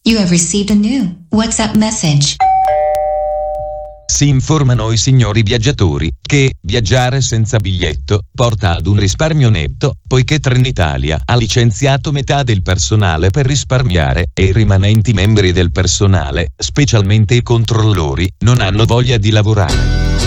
You have received a new WhatsApp message. Si informano i signori viaggiatori che viaggiare senza biglietto porta ad un risparmio netto, poiché Trenitalia ha licenziato metà del personale per risparmiare e i rimanenti membri del personale, specialmente i controllori, non hanno voglia di lavorare.